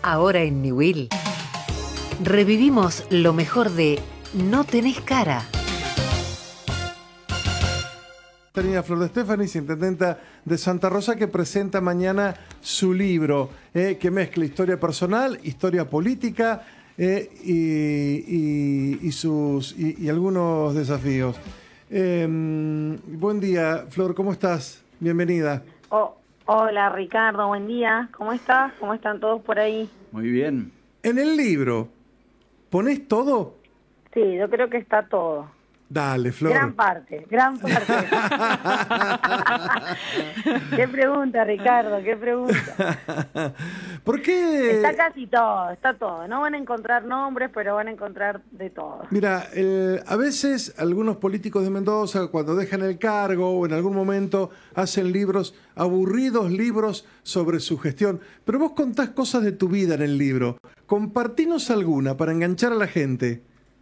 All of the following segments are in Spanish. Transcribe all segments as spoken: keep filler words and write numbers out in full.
Ahora en Newell revivimos lo mejor de No tenés cara. Tenía Flor de Estefanis, intendenta de Santa Rosa, que presenta mañana su libro, eh, que mezcla historia personal, historia política eh, y, y, y, sus, y, y algunos desafíos. Eh, buen día, Flor, ¿cómo estás? Bienvenida. Oh, hola, Ricardo, buen día. ¿Cómo estás? ¿Cómo están todos por ahí? Muy bien. En el libro, ¿ponés todo? Sí, yo creo que está todo. Dale, Flor. Gran parte, gran parte. Qué pregunta, Ricardo, qué pregunta. ¿Por qué? Está casi todo, está todo. No van a encontrar nombres, pero van a encontrar de todo. Mira, el, a veces algunos políticos de Mendoza, cuando dejan el cargo o en algún momento hacen libros, aburridos libros sobre su gestión, pero vos contás cosas de tu vida en el libro. Compartinos alguna para enganchar a la gente.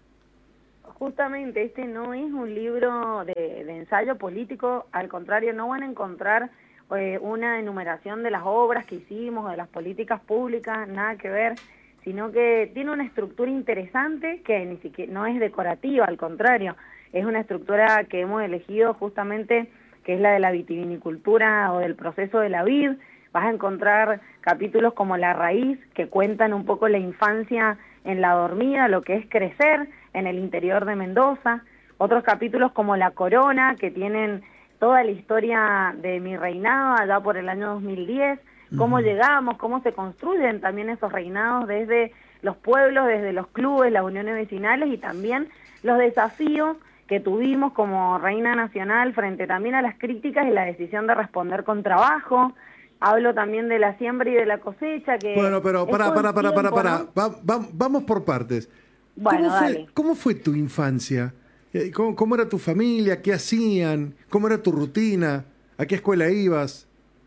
Justamente este no es un libro de, de ensayo político, al contrario, no van a encontrar eh, una enumeración de las obras que hicimos, de las políticas públicas, nada que ver, sino que tiene una estructura interesante que ni siquiera no es decorativa, al contrario, es una estructura que hemos elegido justamente, que es la de la vitivinicultura o del proceso de la vid. Vas a encontrar capítulos como La Raíz, que cuentan un poco la infancia en la dormida, lo que es crecer en el interior de Mendoza. Otros capítulos como La Corona, que tienen toda la historia de mi reinado allá por el año dos mil diez, cómo uh-huh. llegamos, cómo se construyen también esos reinados desde los pueblos, desde los clubes, las uniones vecinales y también los desafíos que tuvimos como reina nacional frente también a las críticas y la decisión de responder con trabajo. Hablo también de la siembra y de la cosecha. Que bueno, pero pará, pará, pará, pará, pará. ¿no? Va, va, vamos por partes. Bueno, ¿Cómo fue, dale. ¿Cómo fue tu infancia? ¿Cómo, ¿Cómo era tu familia? ¿Qué hacían? ¿Cómo era tu rutina? ¿A qué escuela ibas?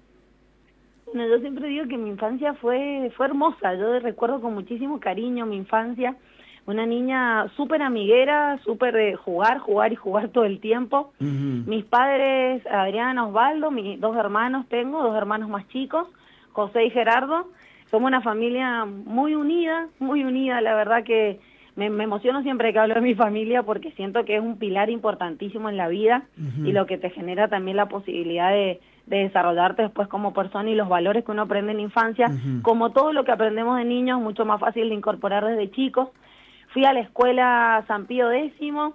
Bueno, yo siempre digo que mi infancia fue, fue hermosa. Yo recuerdo con muchísimo cariño mi infancia. Una niña súper amiguera, súper de jugar, jugar y jugar todo el tiempo. Uh-huh. Mis padres, Adriana, Osvaldo, mis dos hermanos tengo, dos hermanos más chicos, José y Gerardo. Somos una familia muy unida, muy unida. La verdad que me, me emociono siempre que hablo de mi familia porque siento que es un pilar importantísimo en la vida uh-huh. y lo que te genera también la posibilidad de, de desarrollarte después como persona y los valores que uno aprende en infancia. Uh-huh. Como todo lo que aprendemos de niños, mucho más fácil de incorporar desde chicos. Fui a la escuela San Pío décimo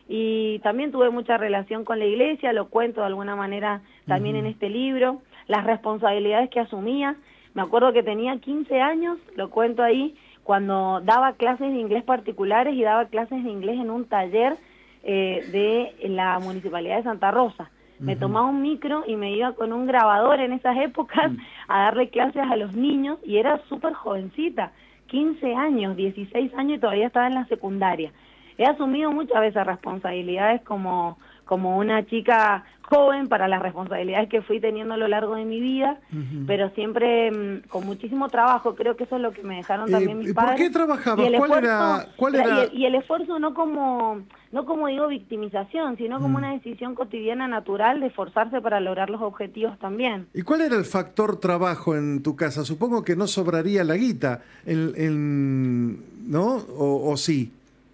y también tuve mucha relación con la iglesia, lo cuento de alguna manera también uh-huh. en este libro, las responsabilidades que asumía. Me acuerdo que tenía quince años, lo cuento ahí, cuando daba clases de inglés particulares y daba clases de inglés en un taller eh, de la Municipalidad de Santa Rosa. Uh-huh. Me tomaba un micro y me iba con un grabador en esas épocas uh-huh. a darle clases a los niños y era súper jovencita. quince años, dieciséis años y todavía estaba en la secundaria. He asumido muchas veces responsabilidades como, como una chica joven para las responsabilidades que fui teniendo a lo largo de mi vida, uh-huh. pero siempre mmm, con muchísimo trabajo. Creo que eso es lo que me dejaron también eh, mis padres. ¿Por qué trabajabas? ¿Cuál esfuerzo, era...? ¿Cuál era? Y, el, y el esfuerzo no como, no como digo victimización, sino como uh-huh. una decisión cotidiana natural de esforzarse para lograr los objetivos también. ¿Y cuál era el factor trabajo en tu casa? Supongo que no sobraría la guita, en, en, ¿no? ¿O, o sí?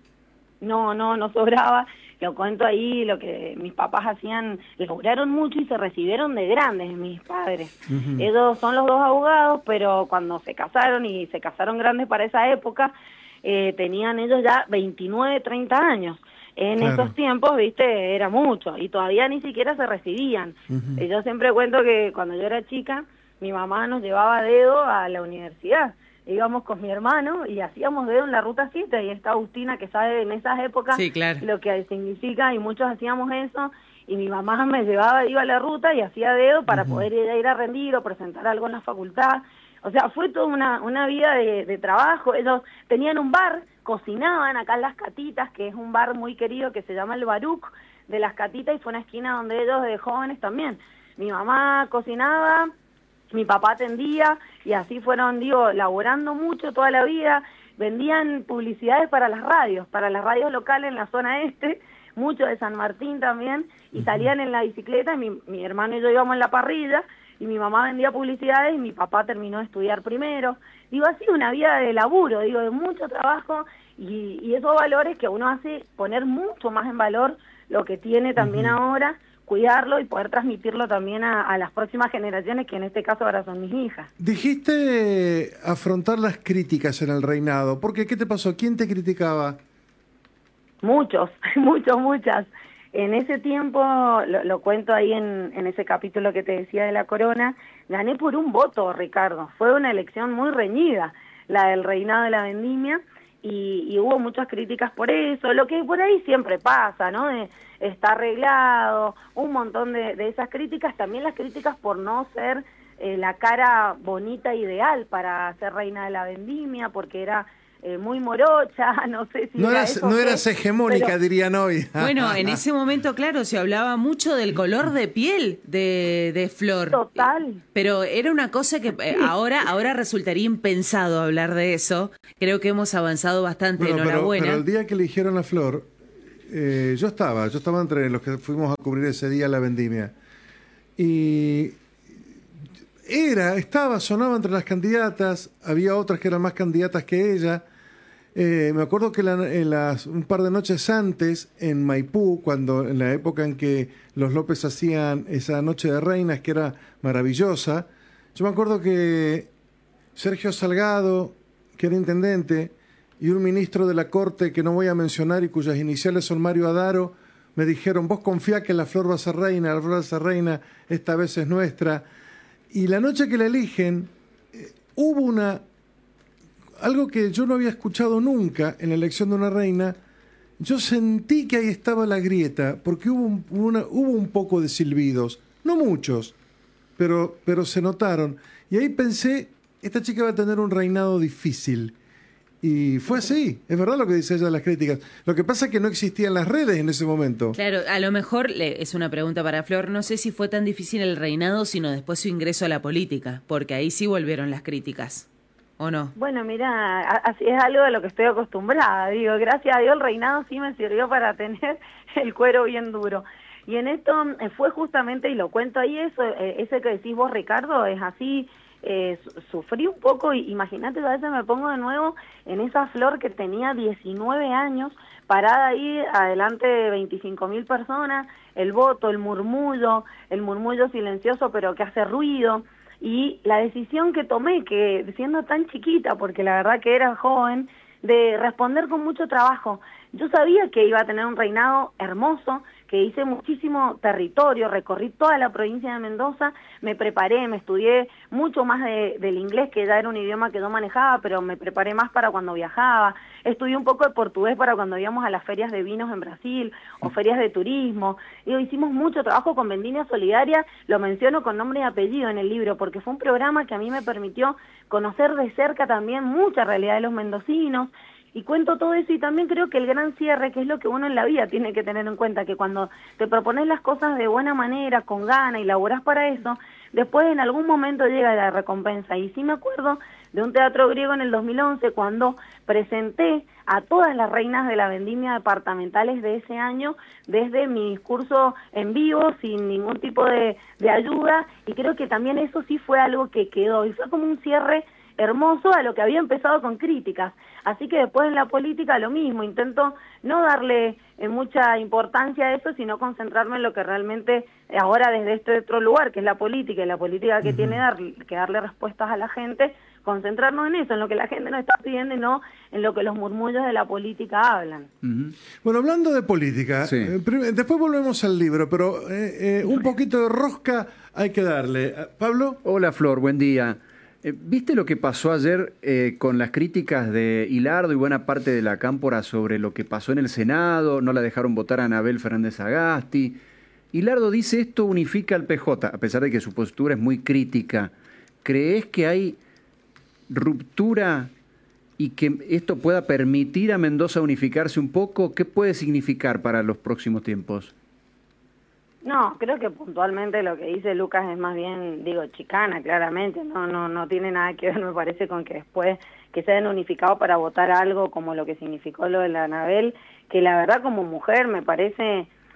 No, no, no sobraba. Lo cuento ahí, lo que mis papás hacían, lograron mucho y se recibieron de grandes, mis padres. Uh-huh. Ellos son los dos abogados, pero cuando se casaron, y se casaron grandes para esa época, eh, tenían ellos ya veintinueve, treinta años. En claro. esos tiempos, viste, era mucho, y todavía ni siquiera se recibían. Uh-huh. Y yo siempre cuento que cuando yo era chica, mi mamá nos llevaba a dedo a la universidad. Íbamos con mi hermano y hacíamos dedo en la ruta siete, y está Agustina que sabe en esas épocas sí, claro. lo que significa, y muchos hacíamos eso, y mi mamá me llevaba, iba a la ruta y hacía dedo para uh-huh. poder ir a, ir a rendir o presentar algo en la facultad. O sea, fue toda una, una vida de, de trabajo. Ellos tenían un bar, cocinaban acá en Las Catitas, que es un bar muy querido que se llama el Baruch de Las Catitas, y fue una esquina donde ellos de jóvenes también. Mi mamá cocinaba, mi papá atendía, y así fueron, digo, laborando mucho toda la vida. Vendían publicidades para las radios, para las radios locales en la zona este, mucho de San Martín también, y salían en la bicicleta, y mi, mi hermano y yo íbamos en la parrilla, y mi mamá vendía publicidades y mi papá terminó de estudiar primero. Digo, así una vida de laburo, digo, de mucho trabajo y, y esos valores que uno hace poner mucho más en valor lo que tiene también uh-huh. ahora, cuidarlo y poder transmitirlo también a, a las próximas generaciones, que en este caso ahora son mis hijas. Dijiste afrontar las críticas en el reinado, porque ¿qué te pasó? ¿Quién te criticaba? Muchos, muchos, muchas. En ese tiempo, lo, lo cuento ahí en, en ese capítulo que te decía de la corona, gané por un voto, Ricardo. Fue una elección muy reñida, la del reinado de la vendimia, y, y hubo muchas críticas por eso, lo que por ahí siempre pasa, ¿no? De, está arreglado, un montón de, de esas críticas, también las críticas por no ser eh, la cara bonita ideal para ser reina de la vendimia, porque era eh, muy morocha, no sé si no era eras, eso no que, eras hegemónica, pero, dirían hoy. Bueno, en ese momento, claro, se hablaba mucho del color de piel de, de Flor. Total. Pero era una cosa que eh, ahora, ahora resultaría impensado hablar de eso. Creo que hemos avanzado bastante, bueno, enhorabuena. Pero, pero el día que eligieron a Flor, eh, yo estaba, yo estaba entre los que fuimos a cubrir ese día la vendimia. Y era, estaba, sonaba entre las candidatas, había otras que eran más candidatas que ella. Eh, me acuerdo que la, en las, un par de noches antes, en Maipú, cuando en la época en que los López hacían esa noche de reinas, que era maravillosa, yo me acuerdo que Sergio Salgado, que era intendente, y un ministro de la Corte, que no voy a mencionar y cuyas iniciales son Mario Adaro, me dijeron, vos confía que la Flor va a ser reina, la Flor va a ser reina, esta vez es nuestra. Y la noche que la eligen, eh, hubo una... algo que yo no había escuchado nunca en la elección de una reina. Yo sentí que ahí estaba la grieta, porque hubo un, una, hubo un poco de silbidos, no muchos, pero, pero se notaron. Y ahí pensé, esta chica va a tener un reinado difícil. Y fue así, es verdad lo que dice ella de las críticas. Lo que pasa es que no existían las redes en ese momento. Claro, a lo mejor le, es una pregunta para Flor, no sé si fue tan difícil el reinado, sino después su ingreso a la política, porque ahí sí volvieron las críticas. ¿O no? Bueno, mira, así es algo de lo que estoy acostumbrada. Digo, gracias a Dios el reinado sí me sirvió para tener el cuero bien duro. Y en esto eh, fue justamente, y lo cuento ahí, eso, eh, ese que decís vos, Ricardo, es así, eh, su sufrí un poco, y imagínate, a veces me pongo de nuevo en esa Flor que tenía diecinueve años, parada ahí adelante de veinticinco mil personas, el voto, el murmullo, el murmullo silencioso pero que hace ruido. Y la decisión que tomé, que siendo tan chiquita, porque la verdad que era joven, de responder con mucho trabajo. Yo sabía que iba a tener un reinado hermoso, que hice muchísimo territorio, recorrí toda la provincia de Mendoza, me preparé, me estudié mucho más de, del inglés, que ya era un idioma que no manejaba, pero me preparé más para cuando viajaba, estudié un poco de portugués para cuando íbamos a las ferias de vinos en Brasil, o ferias de turismo. Digo, hicimos mucho trabajo con Vendimia Solidaria, lo menciono con nombre y apellido en el libro, porque fue un programa que a mí me permitió conocer de cerca también mucha realidad de los mendocinos. Y cuento todo eso, y también creo que el gran cierre, que es lo que uno en la vida tiene que tener en cuenta, que cuando te propones las cosas de buena manera, con gana, y laburás para eso, después en algún momento llega la recompensa. Y sí me acuerdo de un teatro griego en el dos mil once, cuando presenté a todas las reinas de la vendimia departamentales de ese año, desde mi discurso en vivo, sin ningún tipo de, de ayuda, y creo que también eso sí fue algo que quedó, y fue como un cierre hermoso a lo que había empezado con críticas. Así que después en la política lo mismo, intento no darle eh, mucha importancia a eso, sino concentrarme en lo que realmente ahora desde este otro lugar, que es la política, y la política que uh-huh. tiene dar, que darle respuestas a la gente, concentrarnos en eso, en lo que la gente nos está pidiendo y no en lo que los murmullos de la política hablan. Uh-huh. Bueno, hablando de política, sí. eh, después volvemos al libro, pero eh, eh, un poquito de rosca hay que darle. ¿Pablo? Hola Flor, buen día. ¿Viste lo que pasó ayer eh, con las críticas de Hilardo y buena parte de la Cámpora sobre lo que pasó en el Senado? No la dejaron votar a Anabel Fernández Agasti. Hilardo dice, esto unifica al P J, a pesar de que su postura es muy crítica. ¿Crees que hay ruptura y que esto pueda permitir a Mendoza unificarse un poco? ¿Qué puede significar para los próximos tiempos? No, creo que puntualmente lo que dice Lucas es más bien, digo, chicana, claramente, no no no tiene nada que ver, me parece, con que después que se hayan unificado para votar algo como lo que significó lo de la Anabel, que la verdad como mujer me parece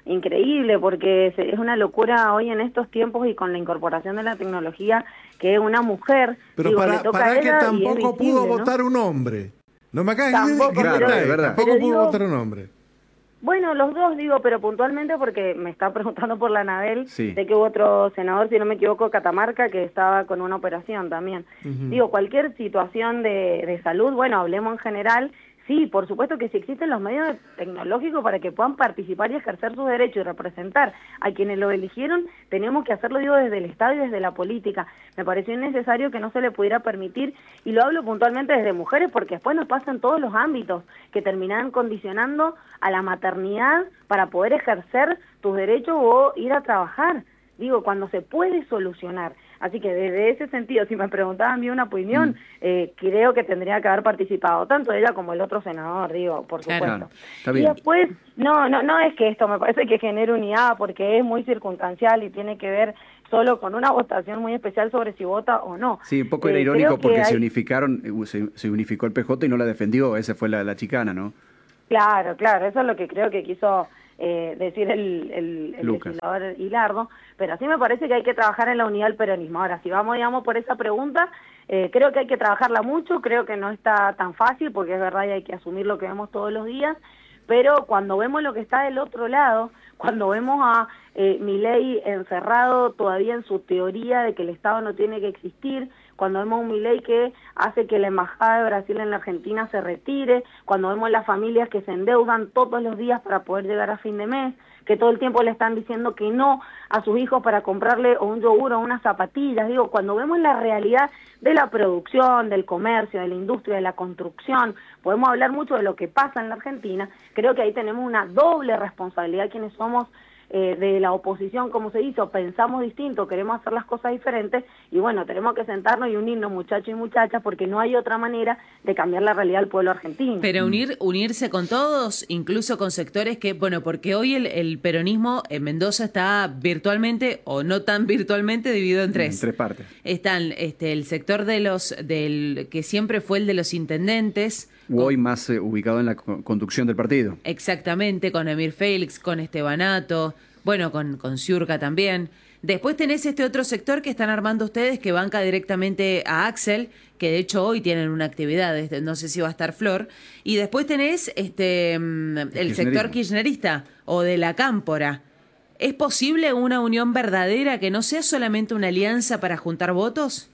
increíble, porque es una locura hoy en estos tiempos y con la incorporación de la tecnología que una mujer, pero digo, para, le toca para a que ella tampoco y es visible, pudo ¿no? votar un hombre. No me acabas de Tampoco, gritar, pero- ahí, verdad. tampoco pero pudo digo- votar un hombre. Bueno, los dos, digo, pero puntualmente porque me está preguntando por la Anabel, Sí. sé que hubo otro senador, si no me equivoco, Catamarca, que estaba con una operación también. Ujú. Digo, cualquier situación de, de salud, bueno, hablemos en general, sí, por supuesto que si existen los medios tecnológicos para que puedan participar y ejercer sus derechos y representar a quienes lo eligieron, tenemos que hacerlo, digo, desde el Estado y desde la política. Me pareció innecesario que no se le pudiera permitir, y lo hablo puntualmente desde mujeres, porque después nos pasa en todos los ámbitos, que terminan condicionando a la maternidad para poder ejercer tus derechos o ir a trabajar. Digo, cuando se puede solucionar. Así que desde ese sentido, si me preguntaban a mí una opinión, Mm. eh, creo que tendría que haber participado tanto ella como el otro senador, digo, por Claro. supuesto. Claro, está Y bien. después, no, no, no es que esto me parece que genere unidad, porque es muy circunstancial y tiene que ver solo con una votación muy especial sobre si vota o no. Sí, un poco era Eh, irónico creo que porque se hay- unificaron, eh, se, se unificó el P J y no la defendió, esa fue la, la chicana, ¿no? Claro, claro, eso es lo que creo que quiso eh, decir el, el, el Lucas. legislador Hilardo, pero sí me parece que hay que trabajar en la unidad del peronismo. Ahora, si vamos, digamos, por esa pregunta, eh, creo que hay que trabajarla mucho, creo que no está tan fácil, porque es verdad y hay que asumir lo que vemos todos los días, pero cuando vemos lo que está del otro lado, cuando vemos a eh, Milei encerrado todavía en su teoría de que el Estado no tiene que existir, cuando vemos un Milei que hace que la Embajada de Brasil en la Argentina se retire, cuando vemos las familias que se endeudan todos los días para poder llegar a fin de mes, que todo el tiempo le están diciendo que no a sus hijos para comprarle o un yogur o unas zapatillas, digo, cuando vemos la realidad de la producción, del comercio, de la industria, de la construcción, podemos hablar mucho de lo que pasa en la Argentina, creo que ahí tenemos una doble responsabilidad quienes somos eh, de la oposición, como se hizo, pensamos distinto, queremos hacer las cosas diferentes, y bueno, tenemos que sentarnos y unirnos, muchachos y muchachas, porque no hay otra manera de cambiar la realidad del pueblo argentino. Pero unir, unirse con todos, incluso con sectores que, bueno, porque hoy el, el peronismo en Mendoza está virtualmente, o no tan virtualmente, dividido en tres. En tres partes. Están este, el sector de los, del que siempre fue el de los intendentes. U hoy más eh, ubicado en la co- conducción del partido. Exactamente, con Emir Félix, con Estebanato, bueno, con, con Ciurca también. Después tenés este otro sector que están armando ustedes, que banca directamente a Axel, que de hecho hoy tienen una actividad, este, no sé si va a estar Flor. Y después tenés este mm, el kirchnerismo. sector kirchnerista o de la Cámpora. ¿Es posible una unión verdadera que no sea solamente una alianza para juntar votos?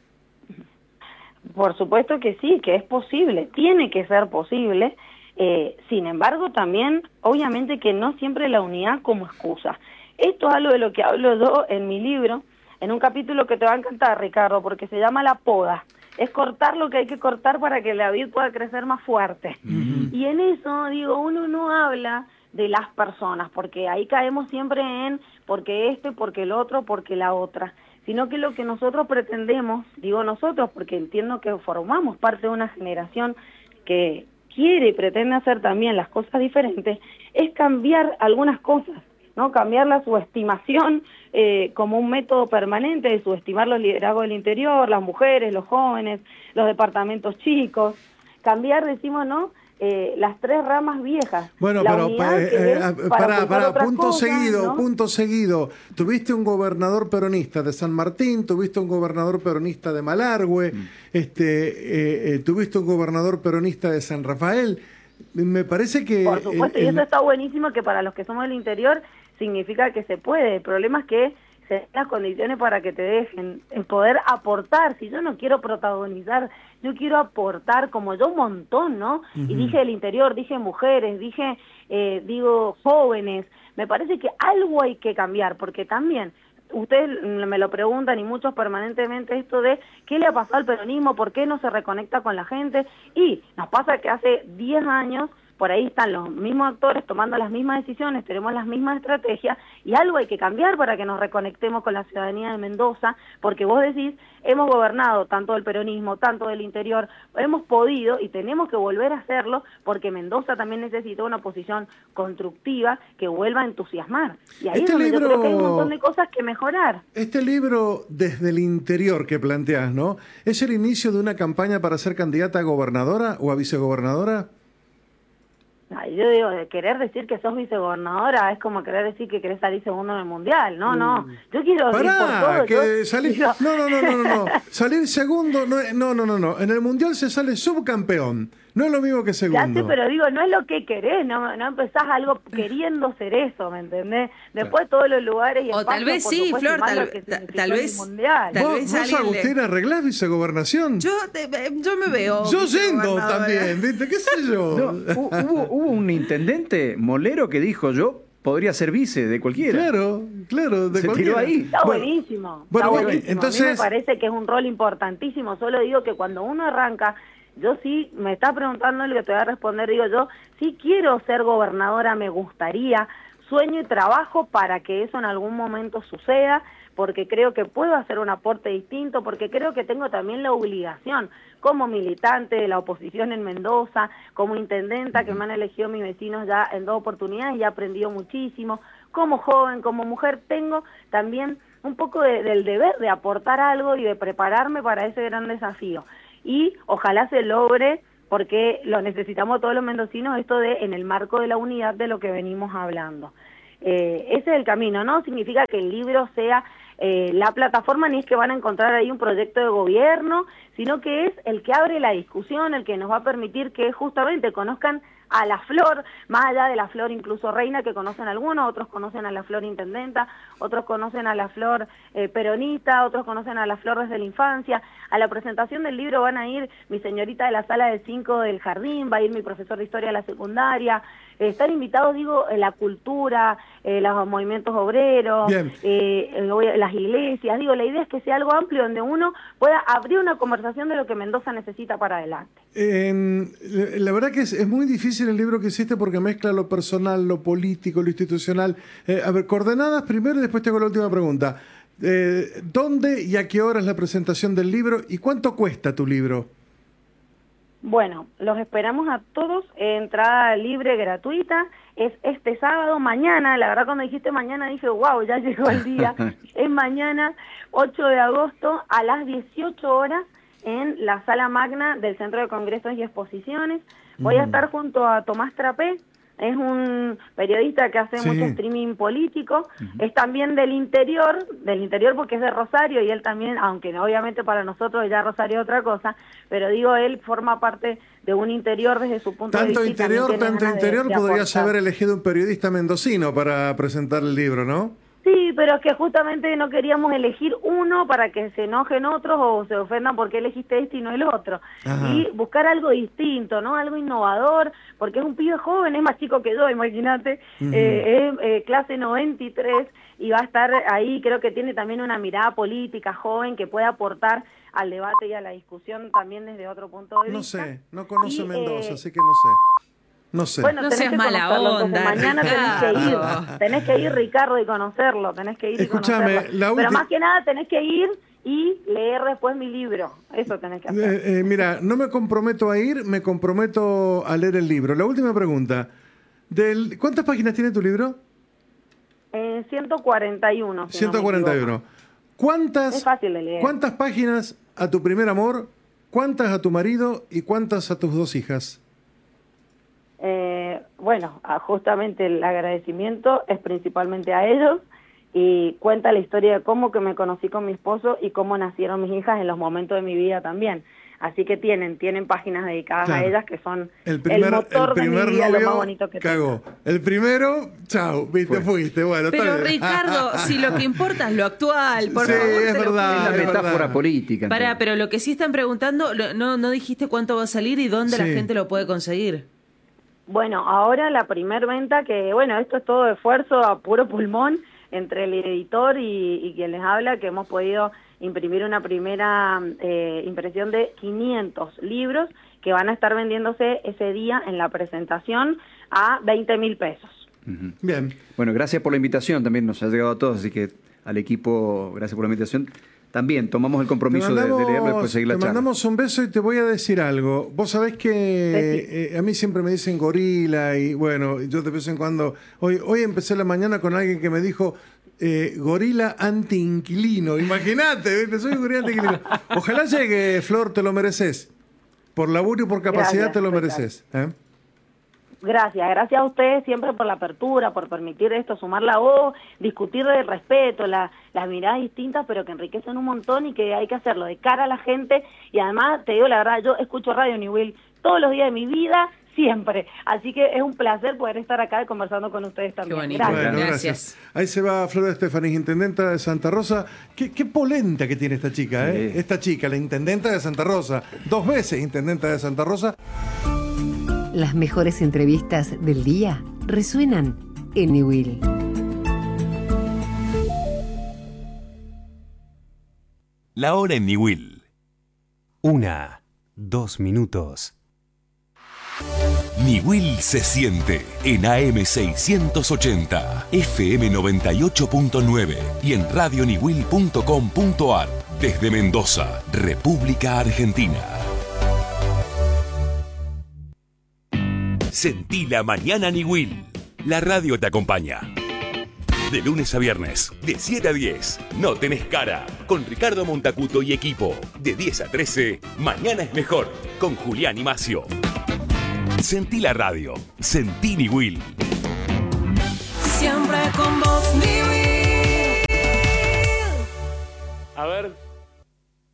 Por supuesto que sí, que es posible, tiene que ser posible, eh, sin embargo también, obviamente que no siempre la unidad como excusa. Esto es algo de lo que hablo yo en mi libro, en un capítulo que te va a encantar, Ricardo, porque se llama La Poda. Es cortar lo que hay que cortar para que la vid pueda crecer más fuerte. Uh-huh. Y en eso, digo, uno no habla de las personas, porque ahí caemos siempre en porque este, porque el otro, porque la otra, sino que lo que nosotros pretendemos, digo nosotros porque entiendo que formamos parte de una generación que quiere y pretende hacer también las cosas diferentes, es cambiar algunas cosas, ¿no? Cambiar la subestimación eh, como un método permanente de subestimar los liderazgos del interior, las mujeres, los jóvenes, los departamentos chicos, cambiar, decimos, ¿no?, Eh, las tres ramas viejas. Bueno, la pero unidad, eh, que eh, es para, para, otras punto cosas, seguido, ¿no? punto seguido. Tuviste un gobernador peronista de San Martín, tuviste un gobernador peronista de Malargüe, mm. este, eh, eh, tuviste un gobernador peronista de San Rafael. Me parece que... Por supuesto, el, el... y eso está buenísimo, que para los que somos del interior significa que se puede. El problema es que se den las condiciones para que te dejen, el poder aportar. Si yo no quiero protagonizar, yo quiero aportar, como yo un montón, ¿no? Uh-huh. Y dije el interior, dije mujeres, dije, eh, digo, jóvenes. Me parece que algo hay que cambiar, porque también, ustedes me lo preguntan y muchos permanentemente esto de qué le ha pasado al peronismo, por qué no se reconecta con la gente, y nos pasa que hace diez años por ahí están los mismos actores tomando las mismas decisiones, tenemos las mismas estrategias, y algo hay que cambiar para que nos reconectemos con la ciudadanía de Mendoza, porque vos decís, hemos gobernado tanto del peronismo, tanto del interior, hemos podido y tenemos que volver a hacerlo, porque Mendoza también necesita una oposición constructiva que vuelva a entusiasmar. Y ahí este es donde libro, yo creo que hay un montón de cosas que mejorar. Este libro, Desde el Interior, que planteas, ¿no?, ¿es el inicio de una campaña para ser candidata a gobernadora o a vicegobernadora? Ay, yo digo, de querer decir que sos vicegobernadora es como querer decir que querés salir segundo en el mundial. No, no. Yo quiero ir por Pará, todo. que yo, salir. digo, No, no, no, no, no, no. Salir segundo, no, no, no, no, no. En el mundial se sale subcampeón. No es lo mismo que ya segundo. sé, pero digo, no es lo que querés, no, no empezás algo queriendo ser eso, ¿me entendés? Después todos los lugares y O espacios, tal vez por sí, supuesto, Flor, y más tal, lo que ta- significó tal el vez- mundial. tal ¿Vos, vez vos alguien le- Agustín, arreglás vicegobernación? Yo, te- yo me veo. Yo yendo vicegobernadora. también, ¿viste? ¿Qué sé yo? No, hu- hubo, hubo un intendente molero que dijo yo podría ser vice de cualquiera. Claro, claro. De Se cualquiera. tiró ahí. Está Bueno, buenísimo, bueno, está bueno, buenísimo. entonces- A mí me parece que es un rol importantísimo. Solo digo que cuando uno arranca, yo sí, me está preguntando lo que te voy a responder, digo yo, sí quiero ser gobernadora, me gustaría, sueño y trabajo para que eso en algún momento suceda, porque creo que puedo hacer un aporte distinto, porque creo que tengo también la obligación como militante de la oposición en Mendoza, como intendenta que me han elegido mis vecinos ya en dos oportunidades y he aprendido muchísimo, como joven, como mujer, tengo también un poco de, del deber de aportar algo y de prepararme para ese gran desafío. Y ojalá se logre, porque lo necesitamos todos los mendocinos, esto de en el marco de la unidad de lo que venimos hablando. Eh, ese es el camino, no significa que el libro sea eh, la plataforma, ni es que van a encontrar ahí un proyecto de gobierno, sino que es el que abre la discusión, el que nos va a permitir que justamente conozcan a la Flor, más allá de la Flor incluso reina, que conocen algunos, otros conocen a la Flor intendenta, otros conocen a la Flor eh, peronista, otros conocen a la Flor desde la infancia. A la presentación del libro van a ir mi señorita de la sala de cinco del jardín, va a ir mi profesor de historia de la secundaria, eh, están invitados, digo, eh, la cultura, eh, los movimientos obreros, Bien. eh, eh, las iglesias, digo, la idea es que sea algo amplio donde uno pueda abrir una conversación de lo que Mendoza necesita para adelante. En- la verdad que es, es muy difícil el libro que hiciste porque mezcla lo personal, lo político, lo institucional. Eh, a ver, coordenadas primero y después te hago la última pregunta. Eh, ¿Dónde y a qué hora es la presentación del libro y cuánto cuesta tu libro? Bueno, los esperamos a todos, entrada libre, gratuita, es este sábado, mañana, la verdad cuando dijiste mañana dije, wow, ya llegó el día, es mañana, ocho de agosto, a las dieciocho horas, en la sala magna del Centro de Congresos y Exposiciones. Voy a estar junto a Tomás Trapé, es un periodista que hace Sí. mucho streaming político, es también del interior, del interior porque es de Rosario y él también, aunque obviamente para nosotros ya Rosario es otra cosa, pero digo, él forma parte de un interior desde su punto Tanto de vista. y interior, también tiene tanto ganas de- interior, de podrías aportar. haber elegido un periodista mendocino para presentar el libro, ¿no? Sí, pero es que justamente no queríamos elegir uno para que se enojen otros o se ofendan porque elegiste este y no el otro. Ajá. Y buscar algo distinto, ¿no? Algo innovador, porque es un pibe joven, es más chico que yo, imagínate, Ujú. eh, es eh, clase noventa y tres y va a estar ahí, creo que tiene también una mirada política joven que puede aportar al debate y a la discusión también desde otro punto de No vista. sé, no conoce Y, Mendoza, eh, así que no sé. No sé. Bueno, No tenés seas que mala conocerlo, onda, entonces mañana tenés que ir, Ricardo. tenés que ir, Ricardo, y conocerlo, tenés que ir Escuchame, y conocerlo. la Pero ulti- más que nada tenés que ir y leer después mi libro, eso tenés que hacer. Eh, eh, mira, no me comprometo a ir, me comprometo a leer el libro. La última pregunta. Del, ¿Cuántas páginas tiene tu libro? Eh, ciento cuarenta y uno. si no me ciento cuarenta y uno. equivoco. ¿Cuántas, Es fácil de leer. ¿Cuántas páginas a tu primer amor? ¿Cuántas a tu marido? ¿Y cuántas a tus dos hijas? Eh, bueno, ah, justamente el agradecimiento es principalmente a ellos y cuenta la historia de cómo que me conocí con mi esposo y cómo nacieron mis hijas en los momentos de mi vida también. Así que tienen, tienen páginas dedicadas Claro. a ellas que son El primer, motor el primer de mi vida, novio lo más bonito que cagó. El primero, chao, viste, Fue. fuiste. Bueno, está Pero bien. Ricardo, si lo que importa es lo actual, por Sí, favor. es te lo verdad. Es pido. la es metáfora verdad. política. Pará, entonces. pero lo que sí están preguntando, lo- no, no dijiste cuánto va a salir y dónde la Sí. gente lo puede conseguir. Bueno, ahora la primer venta, que bueno, esto es todo esfuerzo a puro pulmón entre el editor y, y quien les habla, que hemos podido imprimir una primera eh, impresión de quinientos libros que van a estar vendiéndose ese día en la presentación a veinte mil pesos. Ujú. Bien. Bueno, gracias por la invitación, también nos ha llegado a todos, así que al equipo, gracias por la invitación. También tomamos el Te compromiso de, de mandamos, leerlo y después seguir la te charla. mandamos un beso y te voy a decir algo. Vos sabés que eh, a mí siempre me dicen gorila y bueno, yo de vez en cuando... Hoy, hoy empecé la mañana con alguien que me dijo eh, gorila anti-inquilino. Imagínate, ¿viste? Soy un gorila anti-inquilino. Ojalá llegue, Flor, te lo mereces. Por laburo y por capacidad Gracias, te lo Ricardo. mereces. ¿eh? Gracias, gracias a ustedes siempre por la apertura, por permitir esto, sumar la voz, discutir del respeto, la, las miradas distintas, pero que enriquecen un montón y que hay que hacerlo de cara a la gente. Y además, te digo la verdad, yo escucho Radio Newell todos los días de mi vida, siempre. Así que es un placer poder estar acá conversando con ustedes también. Qué bonito. Gracias. Bueno, Gracias. gracias. Ahí se va Flor de Estefanis, intendenta de Santa Rosa. Qué, qué polenta que tiene esta chica, ¿eh? Sí. Esta chica, la intendenta de Santa Rosa. Dos veces intendenta de Santa Rosa. Las mejores entrevistas del día resuenan en Newell. La hora en Newell. Una, dos minutos. Newell se siente en A M seiscientos ochenta, F M noventa y ocho punto nueve y en radio newell punto com punto a r desde Mendoza, República Argentina. Sentí la mañana Newell. La radio te acompaña. De lunes a viernes, de siete a diez, No Tenés Cara, con Ricardo Montacuto y equipo. De diez a trece, Mañana es Mejor, con Julián y Macio. Sentí la radio, sentí Newell. Siempre con